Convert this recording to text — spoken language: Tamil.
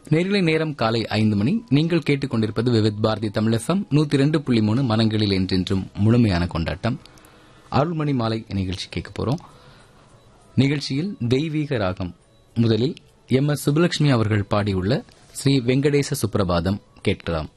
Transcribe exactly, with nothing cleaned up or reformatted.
நேரிலை நேரம் காலை ஐந்து மணி. நீங்கள் கேட்டுக் கொண்டிருப்பது விவித் பாரதி தமிழ் எஃப்எம் நூத்தி ரெண்டு புள்ளி மூணு மனங்களில் என்றென்றும் முழுமையான கொண்டாட்டம். அருள்மணி மாலை நிகழ்ச்சி கேட்க போறோம். நிகழ்ச்சியில் தெய்வீக ராகம். முதலில் எம் எஸ் சுப்புலட்சுமி அவர்கள் பாடியுள்ள ஸ்ரீ வெங்கடேச சுப்ரபாதம் கேட்கலாம்.